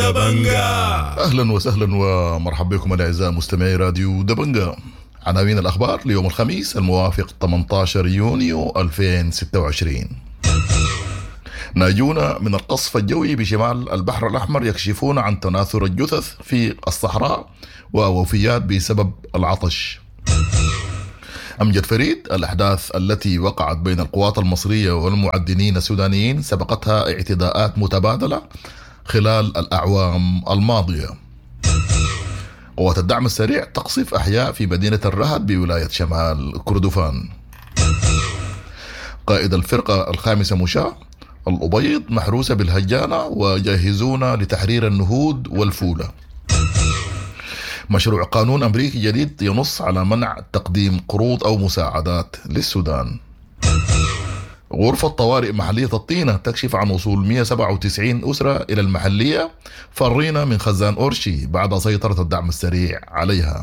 دبنجا. أهلا وسهلا ومرحبا بكم الأعزاء مستمعي راديو دبنجا. عناوين الأخبار ليوم الخميس الموافق 18 يونيو 2026. ناجون من القصف الجوي بشمال البحر الأحمر يكشفون عن تناثر الجثث في الصحراء ووفيات بسبب العطش. أمجد فريد: الأحداث التي وقعت بين القوات المصرية والمعدنين السودانيين سبقتها اعتداءات متبادلة خلال الأعوام الماضية. قوات الدعم السريع تقصف أحياء في مدينة الرهد بولاية شمال كردفان. قائد الفرقة الخامسة مشاة: الأبيض محروسة بالهجانة وجاهزون لتحرير النهود والفولة. مشروع قانون أمريكي جديد ينص على منع تقديم قروض أو مساعدات للسودان. غرفة طوارئ محلية الطينة تكشف عن وصول 197 أسرة إلى المحلية فرينا من خزان أورشي بعد سيطرة الدعم السريع عليها.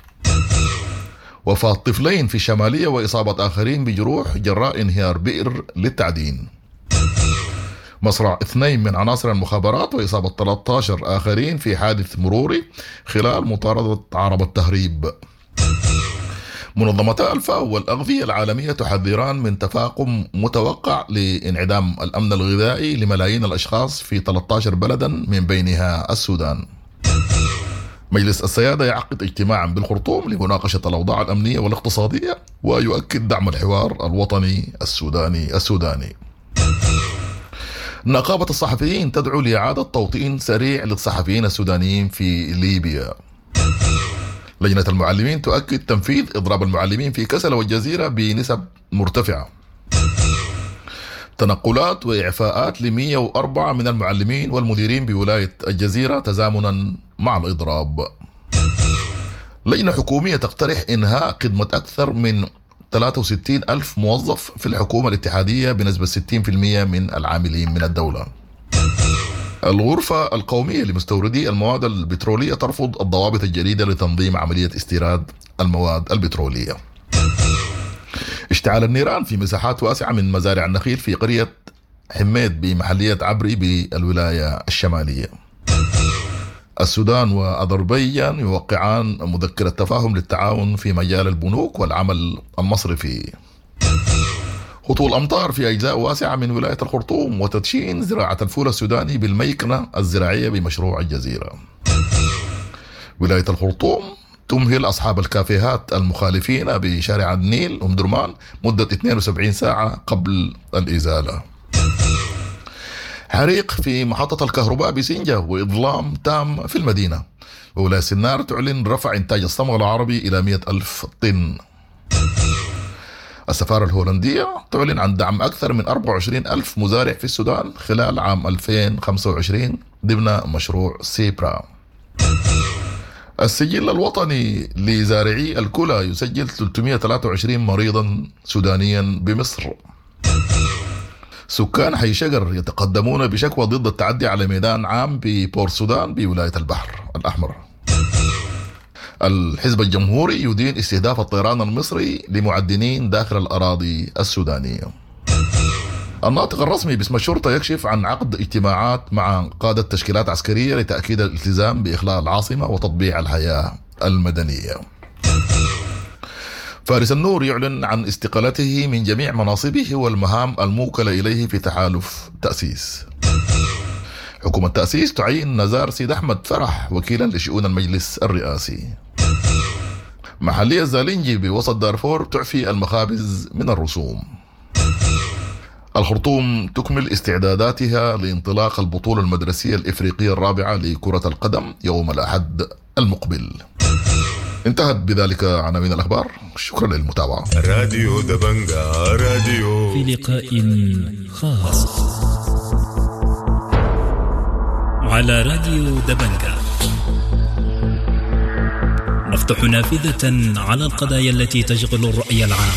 وفاة طفلين في الشمالية وإصابة آخرين بجروح جراء انهيار بئر للتعدين. مصرع 2 من عناصر المخابرات وإصابة 13 آخرين في حادث مروري خلال مطاردة عربة تهريب. منظمتا الفاو والأغذية العالمية تحذران من تفاقم متوقع لانعدام الأمن الغذائي لملايين الأشخاص في 13 بلدا من بينها السودان. مجلس السيادة يعقد اجتماعا بالخرطوم لمناقشة الأوضاع الأمنية والاقتصادية ويؤكد دعم الحوار الوطني السوداني. نقابة الصحفيين تدعو لإعادة توطين سريع للصحفيين السودانيين في ليبيا. لجنة المعلمين تؤكد تنفيذ إضراب المعلمين في كسلا والجزيرة بنسب مرتفعة. تنقلات وإعفاءات ل104 من المعلمين والمديرين بولاية الجزيرة تزامنا مع الإضراب. لجنة حكومية تقترح إنهاء خدمة أكثر من 63 ألف موظف في الحكومة الاتحادية بنسبة 60% من العاملين من الدولة. الغرفة القومية لمستوردي المواد البترولية ترفض الضوابط الجديدة لتنظيم عملية استيراد المواد البترولية. اشتعال النيران في مساحات واسعة من مزارع النخيل في قرية حميد بمحلية عبري بالولاية الشمالية. السودان وأذربيجان يوقعان مذكرة تفاهم للتعاون في مجال البنوك والعمل المصرفي. هطول أمطار في أجزاء واسعة من ولاية الخرطوم وتدشين زراعة الفول السوداني بالميكنة الزراعية بمشروع الجزيرة. ولاية الخرطوم تمهل أصحاب الكافيهات المخالفين بشارع النيل أم درمان مدة 72 ساعة قبل الإزالة. حريق في محطة الكهرباء بسنجة وإظلام تام في المدينة. وولاية سنار تعلن رفع إنتاج الصمغ العربي إلى 100,000 طن. السفارة الهولندية تعلن عن دعم أكثر من 24,000 مزارع في السودان خلال عام 2025 ضمن مشروع سيبرا. السجل الوطني لزارعي الكلى يسجل 323 مريضا سودانيا بمصر. سكان حي شجر يتقدمون بشكوى ضد التعدي على ميدان عام ببور سودان بولاية البحر الأحمر. الحزب الجمهوري يدين استهداف الطيران المصري لمعدنين داخل الأراضي السودانية. الناطق الرسمي باسم الشرطة يكشف عن عقد اجتماعات مع قادة تشكيلات عسكرية لتأكيد الالتزام بإخلاء العاصمة وتطبيع الحياة المدنية. فارس النور يعلن عن استقالته من جميع مناصبه والمهام الموكلة إليه في تحالف تأسيس. حكومة تأسيس تعين نزار سيد أحمد فرح وكيلا لشؤون المجلس الرئاسي. محلية زالينجي بوسط دارفور تعفي المخابز من الرسوم. الخرطوم تكمل استعداداتها لانطلاق البطولة المدرسية الإفريقية الرابعة لكرة القدم يوم الأحد المقبل. انتهت بذلك عناوين الأخبار. شكرا للمتابعة. راديو دبنجا راديو. في لقاء خاص على راديو دبنجا نفتح نافذة على القضايا التي تشغل الرأي العام،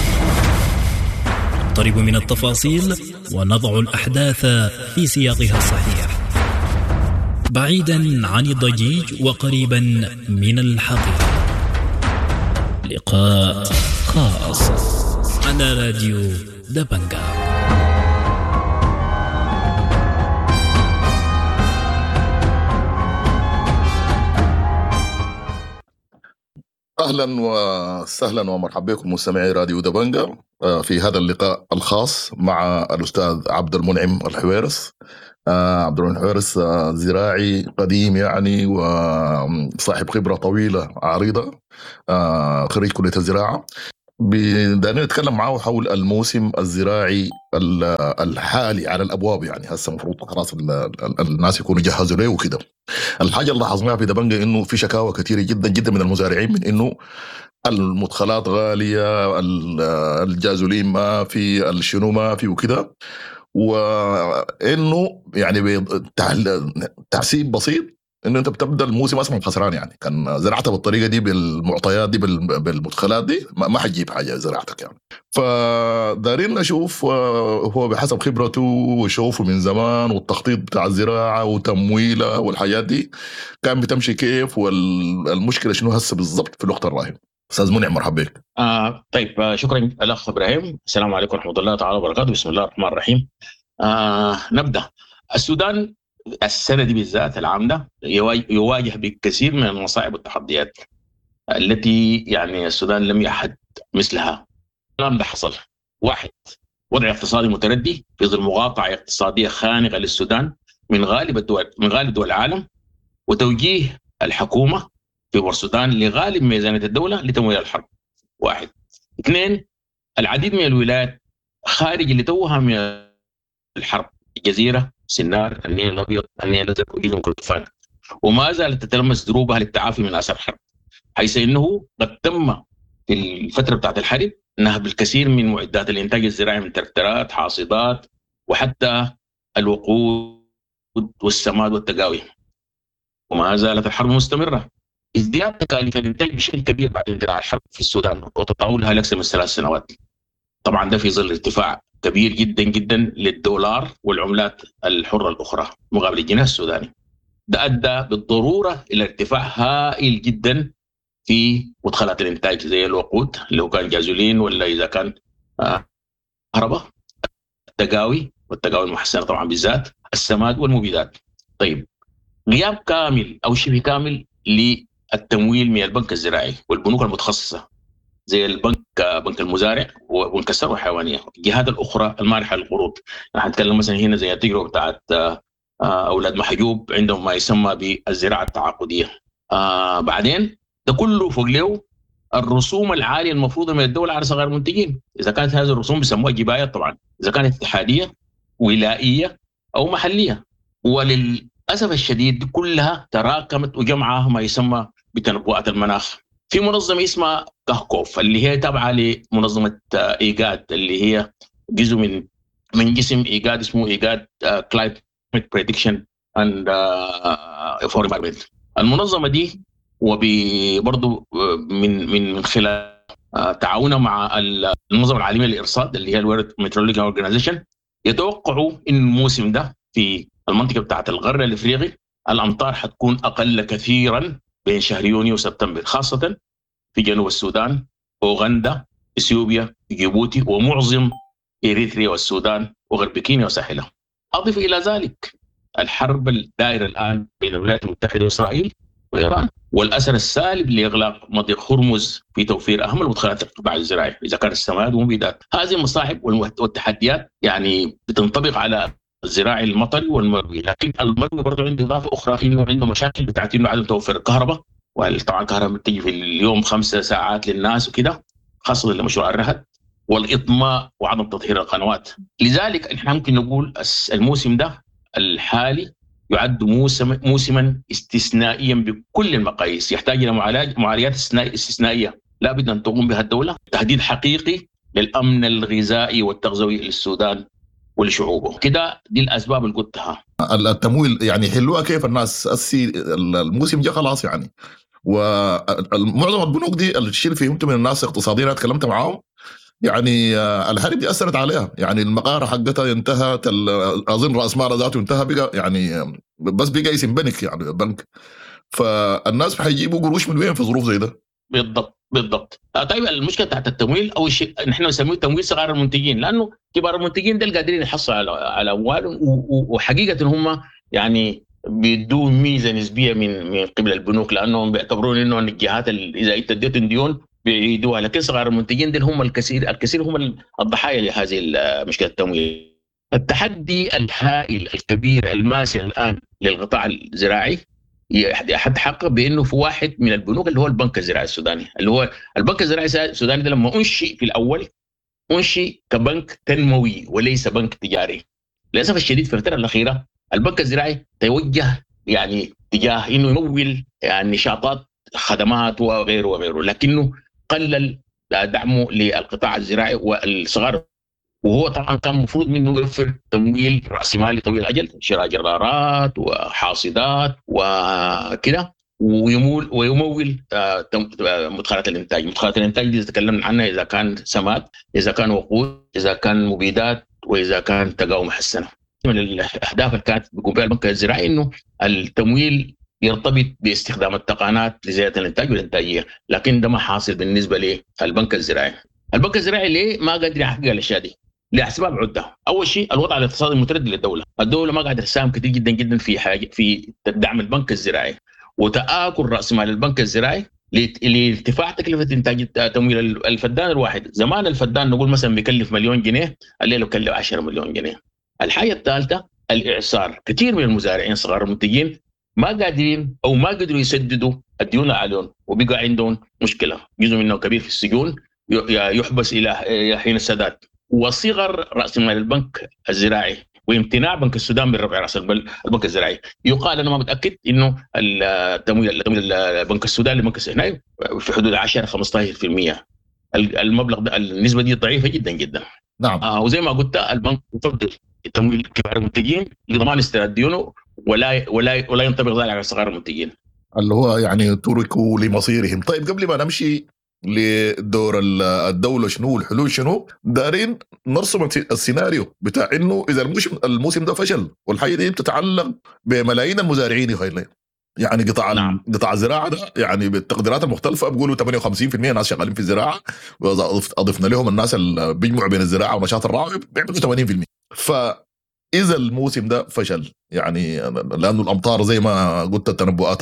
نقترب من التفاصيل ونضع الأحداث في سياقها الصحيح، بعيدا عن الضجيج وقريبا من الحقيقة. لقاء خاص على راديو دبنجا. أهلا وسهلا ومرحبا بكم مستمعي راديو دبنجة في هذا اللقاء الخاص مع الأستاذ عبد المنعم الحويرس. عبد المنعم الحويرس زراعي قديم يعني وصاحب خبرة طويلة عريضة، خريج كلية الزراعة. بدنا نتكلم معه حول الموسم الزراعي الحالي على الأبواب، يعني هسه المفروض خلاص الناس يكونوا جهزوا له وكده. الحاجة اللي لاحظناها في دبنجة إنه في شكاوى كثيرة جدا جدا من المزارعين من إنه المدخلات غالية، الجازولين ما في، الشنو ما في وكده، وإنه يعني تحسيب بسيط إنه أنت بتبدأ الموسم أصلا خسران. يعني كان زراعتها بالطريقة دي بالمعطيات دي بالمدخلات دي ما حتجيب حاجة زراعتك يعني. فدارين نشوف هو بحسب خبرته وشوفه من زمان والتخطيط بتاع الزراعة وتمويلها والحاجات دي كان بتمشي كيف، والمشكلة شنو هسه بالضبط في الوقت الراهن. أستاذ منعم مرحبا بك. طيب، شكرا الأخ إبراهيم. السلام عليكم ورحمة الله تعالى وبركاته. بسم الله الرحمن الرحيم. نبدأ. السودان السنة دي بالذات العام ده يواجه بكثير من المصاعب والتحديات التي يعني السودان لم يحد مثلها. الكلام ده حصل: واحد، وضع اقتصادي متردي في ظل مقاطعة اقتصادية خانقة للسودان من غالب دول العالم، وتوجيه الحكومة في بورسودان لغالب ميزانية الدولة لتمويل الحرب. واحد. اثنين، العديد من الولايات خارج اللي توها من الحرب: الجزيرة، سنار، النيل الأبيض، النيل الأزرق، وجيزة كردفان، وما زالت تتلمس دروبها للتعافي من آثار الحرب، حيث إنه قد تم في الفترة بتاعت الحرب نهب الكثير من معدات الإنتاج الزراعي من تركترات، حاصدات، وحتى الوقود والسماد والتقاوي. وما زالت الحرب مستمرة. ازدياد تكاليف الإنتاج بشكل كبير بعد اندلاع الحرب في السودان وتطاولها لأكثر من 3 سنوات. طبعا ده في ظل ارتفاع كبير جدا جدا للدولار والعملات الحرة الأخرى مقابل الجنيه السوداني. ده أدى بالضرورة إلى ارتفاع هائل جدا في مدخلات الإنتاج زي الوقود اللي هو كان جازولين، ولا إذا كان كهرباء، التقاوي والتقاوي المحسنة طبعا بالذات، السماد والمبيدات. طيب، غياب كامل أو شبه كامل للتمويل من البنك الزراعي والبنوك المتخصصة زي بنك المزارع وبنك الثروة الحيوانية، الجهات الأخرى المانحة للقروض. هنتكلم مثلا هنا زي التجربة بتاعت أولاد محجوب عندهم ما يسمى بالزراعة التعاقدية. بعدين ده كله فوق له الرسوم العالية المفروضة من الدولة على صغار المنتجين. إذا كانت هذه الرسوم بيسموها جبايات طبعا، إذا كانت اتحادية ولائية أو محلية. وللأسف الشديد دي كلها تراكمت وجمعها ما يسمى بتنبؤات المناخ في منظمة اسمها كهكوف، اللي هي تابعة لمنظمة إيجاد، اللي هي جزء من جسم إيجاد اسمه إيجاد Climate Prediction and for Environment. المنظمة دي وبرضو من خلال تعاونها مع المنظمة العالمية للإرصاد اللي هي الورد ميترولوجي أورجانيزيشن يتوقعوا إن الموسم ده في المنطقة بتاعت الغرب الإفريقي الأمطار حتكون أقل كثيرا بين شهر يونيو وسبتمبر، خاصة في جنوب السودان، أوغندا، إثيوبيا، جيبوتي، ومعظم إريتريا والسودان وغرب كينيا وساحلها. أضف إلى ذلك الحرب الدائرة الآن بين الولايات المتحدة وإسرائيل وإيران، والأثر السالب لإغلاق مضيق هرمز في توفير أهم المدخلات القطاع الزراعي إذا كان السماد ومبيدات. هذه المصاعب والتحديات يعني بتنطبق على الزراعي المطري والمروي، لكن المروي برضه عنده إضافة أخرى، إنه عنده مشاكل بتاعت إنه عدم توفر الكهرباء، وطبعا الكهرباء بتيجي في اليوم 5 ساعات للناس وكده، خاصة لمشروع الرهد، والإطماء وعدم تطهير القنوات. لذلك احنا ممكن نقول الموسم ده الحالي يعد موسما استثنائيا بكل المقاييس، يحتاج إلى معالجات استثنائية لا بد أن تقوم بها الدولة، تهديد حقيقي للأمن الغذائي والتغذوي للسودان ولشعوبه. كده دي الأسباب اللي قلتها. التمويل يعني حلوها كيف الناس الموسم جاء خلاص يعني، ومعظم البنوك دي الشيء اللي فهمت من الناس اقتصاديين تكلمت معاهم يعني الحرب دي أثرت عليها، يعني المقارة حقتها انتهت، أظن رأس مال ذاته انتهى، بقى يعني بس بقى اسم بنك يعني بنك، فالناس حيجيبوا قروش من وين في ظروف زي ده؟ بالضبط. طيب المشكله بتاعت التمويل اول شيء نحن نسميه تمويل صغار المنتجين، لانه كبار المنتجين دول قادرين يحصلوا على اموال، وحقيقه هم يعني بيدوا ميزه نسبيه من قبل البنوك، لانهم بيعتبرون انه الجهات اذا انت اديتهم ديون بيعيدوها، لكن صغار المنتجين دول هم الكثير هم الضحايا لهذه مشكله التمويل. التحدي الهائل الكبير الماسي الان للقطاع الزراعي يتحقق بانه في واحد من البنوك اللي هو البنك الزراعي السوداني، اللي هو البنك الزراعي السوداني ده لما انشئ في الاول انشئ كبنك تنموي وليس بنك تجاري. للاسف الشديد في الفتره الاخيره البنك الزراعي توجه يعني تجاه انه يمول يعني نشاطات خدمات وغيره وغيره، لكنه قلل دعمه للقطاع الزراعي والصغار، وهو طبعا كان المفروض منه يوفر تمويل راسمالي طويل الاجل، شراء جرارات وحاصدات وكده، ويمول مدخلات الانتاج. مدخلات الانتاج دي تكلمنا عنها، اذا كان سماد، اذا كان وقود، اذا كان مبيدات، واذا كان تقاوم حسنه. من الاهداف اللي كانت بيقوم بها البنك الزراعي انه التمويل يرتبط باستخدام التقنيات لزياده الانتاج والانتاجيه، لكن ده ما حاصل بالنسبه للبنك الزراعي. البنك الزراعي ليه ما قادر يحقق الاشياء دي؟ لاسباب عده. اول شيء الوضع الاقتصادي المتردد للدوله، الدوله ما قاعده تساهم كثير جدا جدا في دعم البنك الزراعي، وتآكل راس مال البنك الزراعي لارتفاع تكلفه انتاج تمويل الفدان الواحد. زمان الفدان نقول مثلا بيكلف مليون جنيه، الليله بيكلف 10 مليون جنيه. الحاجه الثالثه الاعصار، كثير من المزارعين صغار المنتجين ما قادرين او ما قدروا يسددوا الديون عليهم، وبقى عندهم مشكله، جزء منه كبير في السجون يحبس الى حين السداد. وصغر راس مال البنك الزراعي وامتناع بنك السودان من رفع راس البنك الزراعي، يقال انا ما متاكد انه التمويل البنك السوداني للبنك السوداني في حدود 10-15%. المبلغ ده النسبه دي ضعيفه جدا جدا. نعم. وزي ما قلت البنك يفضل تمويل كبار المنتجين لضمان استرداد ديونه، ولا ينطبق ذلك على صغار المنتجين اللي هو يعني تركوا لمصيرهم. طيب قبل ما نمشي لدور الدولة شنو الحلول شنو، دارين نرسم السيناريو بتاع انه اذا الموسم ده فشل، والحاجة دي بتتعلق بملايين المزارعين يعني قطاع الزراعة ده يعني بالتقديرات المختلفة بيقولوا 58% ناس شغالين في الزراعة، واضفنا لهم الناس اللي بيجمعوا بين الزراعة ونشاط الراعي بيعملوا 80%. فإذا الموسم ده فشل يعني لأنه الأمطار زي ما قلت التنبؤات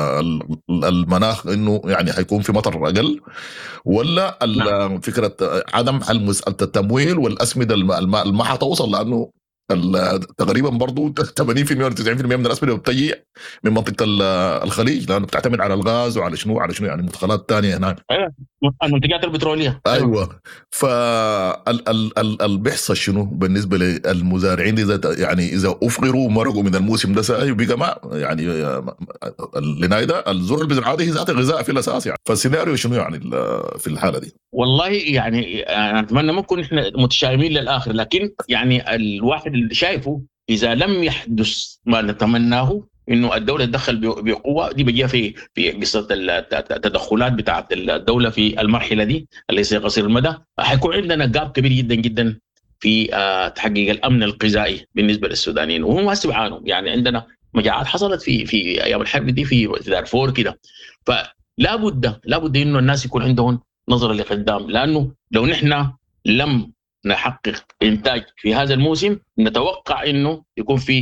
المناخ إنه يعني حيكون في مطر أقل، ولا فكرة عدم حل مسألة التمويل والأسمدة ما حتوصل، لأنه تقريبا برضو 80% ولا 90% من الأسمدة بتجي من منطقة الخليج، لأنه بتعتمد على الغاز وعلى شنو يعني مدخلات تانية هناك. المنتجات البترولية. أيوة. فالبحث شنو بالنسبة للمزارعين إذا أفقروا مرقوا من الموسم ده ساي وبقى ما يعني لنايدا الزرع البزراعة هي ذات غذاء في الأساس يعني. فالسيناريو شنو يعني في الحالة دي؟ والله يعني أنا أتمنى ما نكون إحنا متشائمين للآخر، لكن يعني الواحد اللي شايفه إذا لم يحدث ما نتمناه إنه الدولة تدخل بقوة، دي بيجيها في قصة التدخلات بتاعة الدولة في المرحلة دي ليس قصير المدى، حيكون عندنا جاب كبير جدا جدا في تحقيق الأمن الغذائي بالنسبة للسودانيين. وهم هسه بيعانوا، يعني عندنا مجاعات حصلت في أيام الحرب دي في دارفور كده. فلا بد إنه الناس يكون عندهم نظرة لقدام، لأنه لو نحن لم نحقق إنتاج في هذا الموسم نتوقع إنه يكون في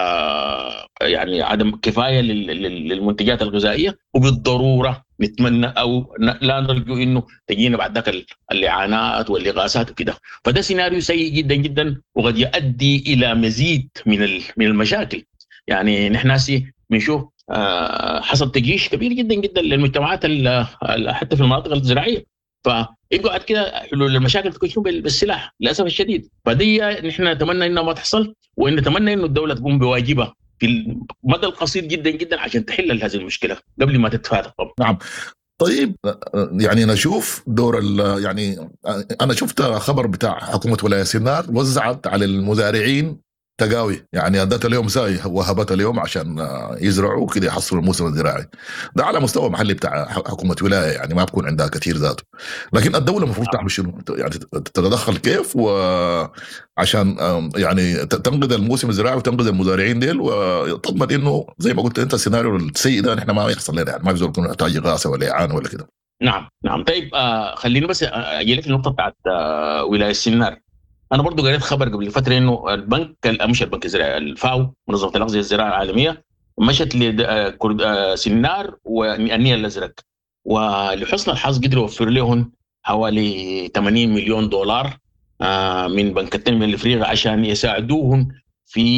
يعني عدم كفاية للمنتجات الغذائية، وبالضرورة نتمنى أو لا نرجو إنه تجينا بعد ذلك اللعانات والإغاثات وكده. فده سيناريو سيء جدا جدا، وقد يؤدي إلى مزيد من المشاكل. يعني نحن هسي بنشوف حصل تجيش كبير جدا جدا للمجتمعات حتى في المناطق الزراعية، فيقعد كده حلول المشاكل تكون بالسلاح للاسف الشديد. فدي نحن نتمنى انها ما تحصل، وان نتمنى انه الدوله تقوم بواجبها في المدى القصير جدا جدا عشان تحل هذه المشكله قبل ما تتفادى. نعم. طيب يعني نشوف دور يعني انا شفت خبر بتاع حكومه ولايه سينار وزعت على المزارعين تقاوي، يعني ادت اليوم ساي وهبت اليوم عشان يزرعوا كده يحصلوا الموسم الزراعي ده على مستوى محلي بتاع حكومه ولايه، يعني ما بكون عندها كثير ذاته. لكن الدوله المفروض تعمل شنو؟ يعني تتدخل كيف وعشان يعني تنقذ الموسم الزراعي وتنقذ المزارعين ديل، وتضمن انه زي ما قلت انت السيناريو السيء ده نحن ما يحصل لنا، يعني ما يقدر يكون يحتاج غاثه ولا اعانه ولا كده. نعم. طيب خليني بس اجي لك النقطه بتاعت ولايه سينار. أنا برضو قريت خبر قبل فترة إنه مش البنك الزراعي، الفاو منظمة الأغذية الزراعية العالمية مشت لسنار والنيل الازرق، ولحسن الحظ قدروا يوفر لهم حوالي 80 مليون دولار من بنك التنميه الافريقي عشان يساعدوهم في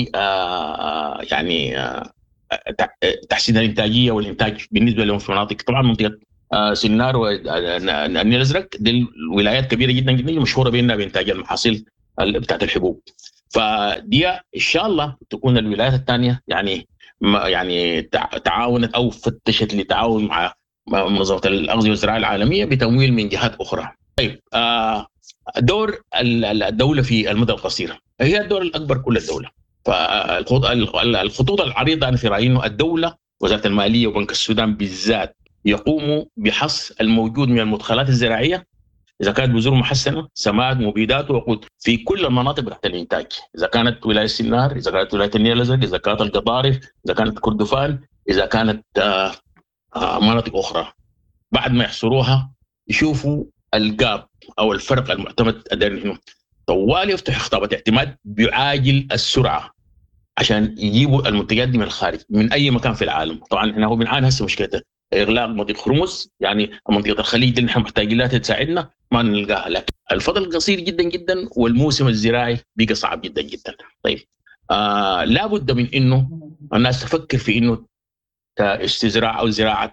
تحسين الانتاجيه والانتاج بالنسبه لهم في مناطق. طبعا منطقه سنار والنيل الازرق دي الولايات كبيره جدا جدا مشهوره بانها بانتاج المحاصيل بتاعت الحبوب. فدي ان شاء الله تكون الولايات الثانيه يعني تعاونت او فتشت لتعاون مع منظمه الاغذيه والزراعه العالميه بتمويل من جهات اخرى. طيب دور الدوله في المدى القصير هي الدور الاكبر كل الدوله. فالخطوط العريضه انا في رايي انه الدوله وزاره الماليه وبنك السودان بالذات يقوموا بحص الموجود من المدخلات الزراعيه، اذا كانت بذور محسنه، سماد، مبيدات، ووقود في كل المناطق تحت الانتاج، اذا كانت ولايه سنار، اذا كانت ولايه النيل الازرق، اذا كانت القطارف، اذا كانت كردفان، اذا كانت مناطق اخرى. بعد ما يحصروها يشوفوا الجاب او الفرق المعتمد ادري طوال يفتح خطابه اعتماد بعاجل السرعه عشان يجيبوا المنتجات دي من الخارج من اي مكان في العالم. طبعا احنا هو بنعاني هسه مشكله اغلاق منطقه خرمز، يعني منطقه الخليج اللي نحن محتاجين لها تساعدنا ما نلقاها، لكن الفضل قصير جدا جدا والموسم الزراعي بقى صعب جدا جدا. طيب لابد من انه الناس تفكر في انه استزراع او زراعه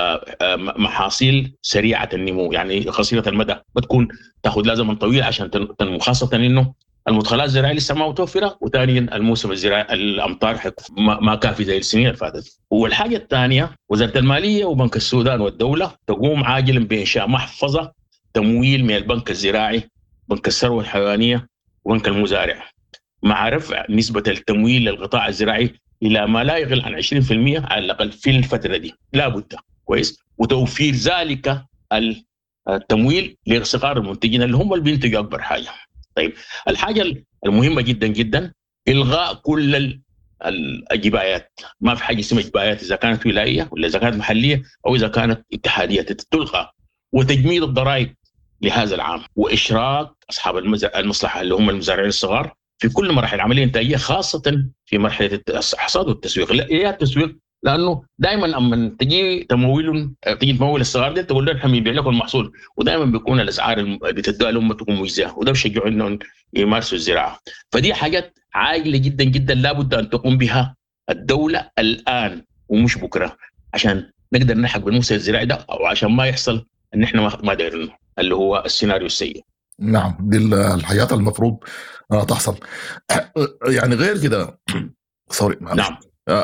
محاصيل سريعه النمو، يعني قصيره المدى، بتكون تاخذ لازم طويل عشان تنمو، خاصه انه المدخلات الزراعيه لسه ما متوفره، وثانيا الموسم الزراعي الامطار ما كافي زي السنين اللي فاتت. والحاجه الثانيه وزاره الماليه وبنك السودان والدوله تقوم عاجلا بانشاء محفظه تمويل من البنك الزراعي، بنك الثروه الحيوانيه، وبنك المزارع، مع رفع نسبه التمويل للقطاع الزراعي الى ما لا يقل عن 20% على الاقل في الفتره دي، لا بد كويس، وتوفير ذلك التمويل لصغار المنتجين اللي هم اللي بينتجوا اكبر حاجه. طيب الحاجه المهمه جدا جدا الغاء كل الجبايات، ما في حاجه اسمها جبايات اذا كانت ولائيه ولا اذا كانت محليه او اذا كانت اتحاديه، تلغى، وتجميد الضرائب لهذا العام، واشراك اصحاب المصلحه اللي هم المزارعين الصغار في كل مراحل العمليه الانتاجيه، خاصه في مرحله الحصاد والتسويق. لا التسويق، لانه دائما اما تجي تمويل الصغار دي تقول لهم يبيع لكم المحصول، ودائما بيكون الاسعار اللي بتدوها لهم تكون مجزيه، وده بيشجعوا انهم يمارسوا الزراعه. فدي حاجات عاجله جدا جدا لابد ان تقوم بها الدوله الان ومش بكره، عشان نقدر نلحق بالموسم الزراعي ده، او عشان ما يحصل ان احنا ما دايرينه اللي هو السيناريو السيء. نعم، دي الحياة المفروض تحصل. يعني غير كده سوري نعم.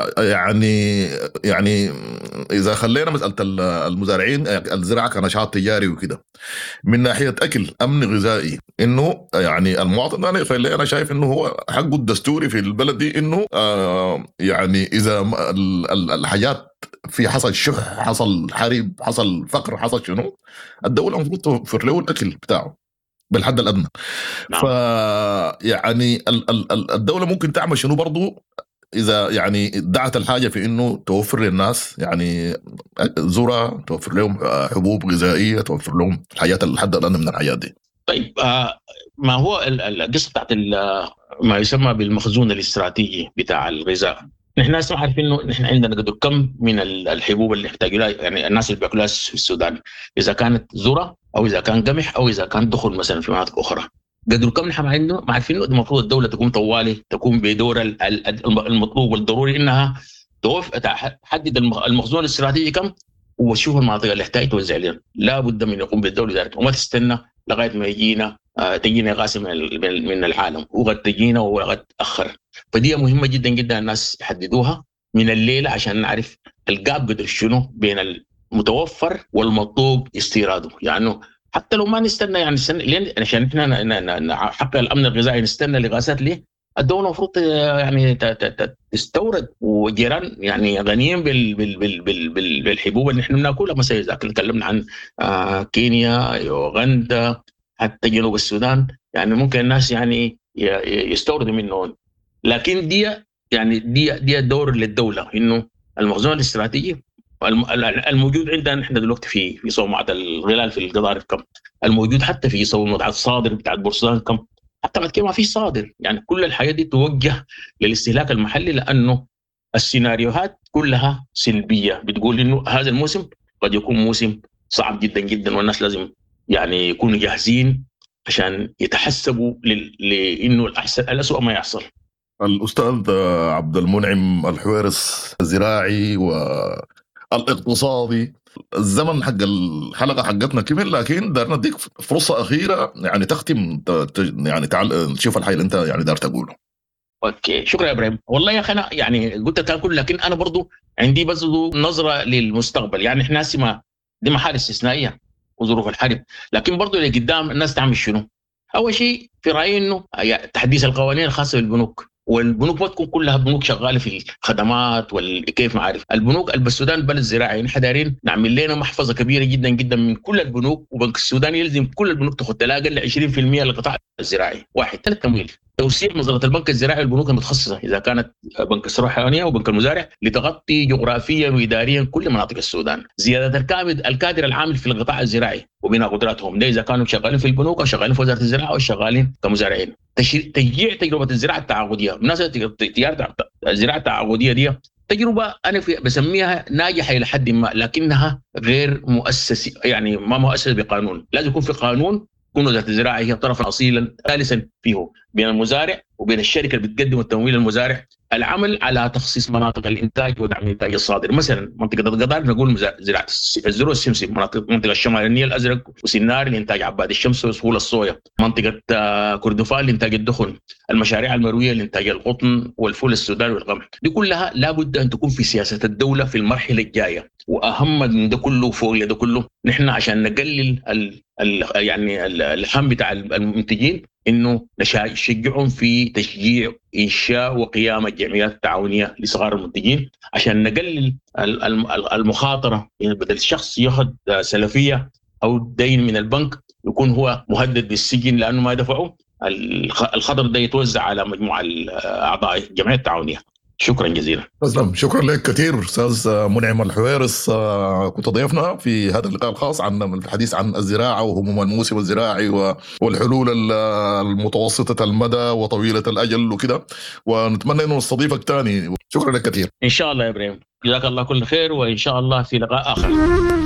يعني إذا خلينا مسألة المزارعين الزراعة كنشاط تجاري وكده، من ناحية أكل أمن غذائي، إنه يعني المواطن أنا شايف إنه هو حقه الدستوري في البلد دي، إنه يعني إذا الحاجات في حصل شح، حصل حرب، حصل فقر، حصل شنو، الدولة المفروض توفر له الأكل بتاعه بالحد الأدنى. نعم. فيعني الدولة ممكن تعمل شنو برضو إذا يعني دعت الحاجة في إنه توفر للناس يعني ذرة، توفر لهم حبوب غذائية، توفر لهم الحياة الحد الأدنى من الحياة دي. طيب ما هو القصة بتاعت ما يسمى بالمخزون الاستراتيجي بتاع الغذاء؟ نحن ناس عارفين إنه نحن عندنا قدر كم من الحبوب اللي يحتاجوا لها، يعني الناس اللي بياكلوها في السودان، إذا كانت ذرة أو إذا كان قمح أو إذا كان دخل مثلا في مناطق أخرى، قدر كم نحن ما عارفين إنه المفروض الدولة تقوم طوالي تقوم بدور المطلوب والضروري، إنها تحدد المخزون الاستراتيجي كم وتشوف المناطق اللي يحتاج توزع لهم. لا بد من يقوم بالدولة ذلك، وما تستنى لغاية ما تجينا غاسم من العالم، وقد تجينا وقد تأخر. فدي مهمة جدا جدا الناس يحددوها من الليلة عشان نعرف الجاب قدر شنو بين المتوفر والمطلوب استيراده. يعني حتى لو ما نستنى يعني لين عشان احنا نحقق الامن الغذائي نستنى لغاسات ليه؟ الدولة المفروض يعني تستورد، وجيران يعني غنيين بالحبوب اللي احنا بناكلها، مثلا اذا تكلمنا عن كينيا، يوغندا، حتى جنوب السودان، يعني ممكن الناس يعني يستوردوا منه. لكن دي دور للدولة، انه المخزون الاستراتيجي الموجود عندنا نحن دلوقتي في صومعة الغلال في القضارف كم، الموجود حتى في صومعة الصادر بتاعت بورسودان كم، حتى بعد كده ما في صادر. يعني كل الحياة دي توجه للاستهلاك المحلي، لأنه السيناريوهات كلها سلبية، بتقول إنه هذا الموسم قد يكون موسم صعب جدا جدا، والناس لازم يعني يكونوا جاهزين عشان يتحسبوا لإنه الأسوأ ما يحصل. الأستاذ عبد المنعم الحويرس، الزراعي والاقتصادي، الزمن حق الحلقة حقتنا كمل، لكن دارنا نديك فرصة أخيرة يعني تختم يعني تشوف الحي اللي أنت يعني دار تقوله. اوكي، شكرا يا ابراهيم. والله يا اخي انا يعني قلت تاكل، لكن انا برضو عندي بس نظره للمستقبل. يعني احنا ما دي محال استثنائيه وظروف الحرب، لكن برضو اللي قدام الناس تعمل شنو؟ اول شيء في رايي انه تحديث القوانين الخاصه بالبنوك، والبنوك ما تكون كلها بنوك شغاله في الخدمات والكيف ما عارف. البنوك السودان بلد زراعي، نحن دايرين نعمل لنا محفظه كبيره جدا جدا من كل البنوك، وبنك السودان يلزم كل البنوك تاخذ لا اقل 20% للقطاع الزراعي. واحد، ثلاث، تمويل، توسيع مصدرات البنك الزراعي والبنوك المتخصصه اذا كانت بنك الثروه الحيوانيه وبنك المزارع لتغطي جغرافيا واداريا كل مناطق السودان. زياده الكادر العامل في القطاع الزراعي وبناء قدراتهم، ده اذا كانوا شغالين في البنوك او شغالين في وزاره الزراعه او شغالين كمزارعين. تشجيع تجربه الزراعه التعاقديه. بالنسبه الزراعه التعاقديه دي تجربه انا بسميها ناجحه الى حد ما، لكنها غير مؤسسه، يعني ما مؤسسه بقانون. لازم يكون في قانون، تكون وزاره الزراعه هي طرفا اصيلا ثالثا فيه بين المزارع وبين الشركه اللي بتقدم التمويل للمزارع. العمل على تخصيص مناطق الانتاج ودعم الانتاج الصادر، مثلا منطقه القضار نقول زراعه الذروه السمسم، منطقه الشمال النيل الازرق وسنار لانتاج عباد الشمس وسهول الصويا، منطقه كردفان لانتاج الدخن، المشاريع المرويه لانتاج القطن والفول السوداني والقمح. دي كلها لابد ان تكون في سياسه الدوله في المرحله الجايه. واهم من ده كله فوق ده كله، نحن عشان نقلل يعني الهم بتاع المنتجين، انه نشجعهم في تشجيع انشاء وقيام الجمعيات التعاونيه لصغار المنتجين، عشان نقلل المخاطره. يعني بدل الشخص ياخذ سلفيه او دين من البنك يكون هو مهدد بالسجن لانه ما دفعه، الخطر ده يتوزع على مجموعه اعضاء الجمعيه التعاونيه. شكرا جزيلا. تسلم، شكرا لك كثير استاذ منعم الحويرس. كنت ضيفنا في هذا اللقاء الخاص عن الحديث عن الزراعه وهموم الموسم الزراعي والحلول المتوسطه المدى وطويله الاجل وكده، ونتمنى انه نستضيفك ثاني. شكرا لك كثير. ان شاء الله يا ابراهيم، جزاك الله كل خير، وان شاء الله في لقاء اخر.